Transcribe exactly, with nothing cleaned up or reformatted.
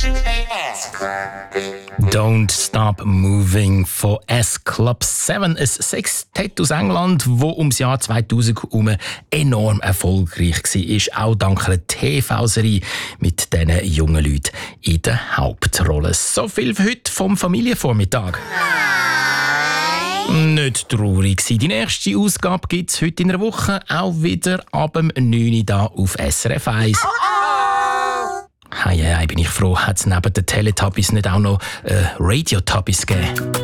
Don't Stop Moving von S-Club sieben, ein Sextett aus England, das ums Jahr zweitausend herum enorm erfolgreich war. Auch dank einer T V-Serie mit diesen jungen Leuten in der Hauptrolle. So viel für heute vom Familienvormittag. Nicht traurig sein. Die nächste Ausgabe gibt es heute in einer Woche, auch wieder ab dem neun Uhr da auf S R F eins. Hei, hei, bin ich froh, hat es neben den Teletubbies nicht auch noch äh, Radio-Tubbies gegeben.